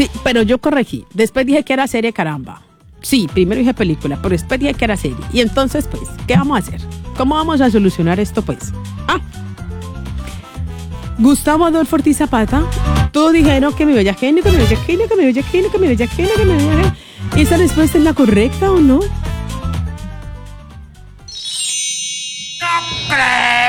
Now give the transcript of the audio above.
Sí, pero yo corregí. Después dije que era serie, caramba. Sí, primero dije película, pero después dije que era serie. Y entonces, pues, ¿qué vamos a hacer? ¿Cómo vamos a solucionar esto, pues? Gustavo Adolfo Ortiz Zapata. Todos dijeron que mi bella genio, que mi bella genio, que mi bella genio, que mi bella genio, que mi bella genio. ¿Esa respuesta es la correcta o no? ¡No creo!